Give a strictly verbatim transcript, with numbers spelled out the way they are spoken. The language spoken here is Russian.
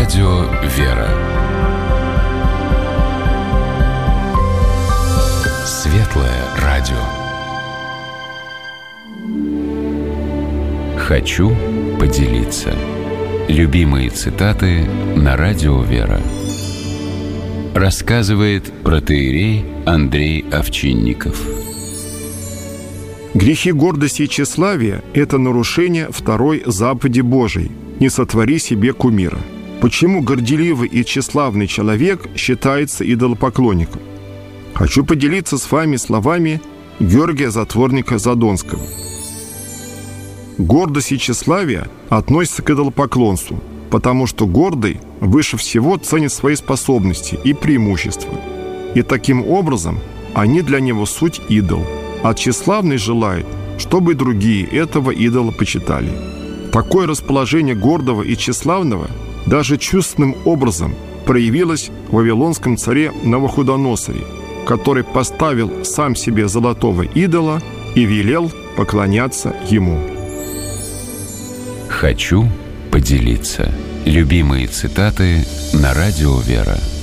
Радио «Вера». Светлое радио. Хочу поделиться. Любимые цитаты на Радио «Вера». Рассказывает протоиерей Андрей Овчинников. Грехи гордости и тщеславия – это нарушение второй заповеди Божией «Не сотвори себе кумира». Почему горделивый и тщеславный человек считается идолопоклонником? Хочу поделиться с вами словами Георгия Затворника Задонского. Гордость и тщеславие относятся к идолопоклонству, потому что гордый выше всего ценит свои способности и преимущества. И таким образом они для него суть идол, а тщеславный желает, чтобы и другие этого идола почитали. Такое расположение гордого и тщеславного даже чувственным образом проявилось в вавилонском царе Навуходоносоре, который поставил сам себе золотого идола и велел поклоняться ему. Хочу поделиться. Любимые цитаты на Радио «Вера».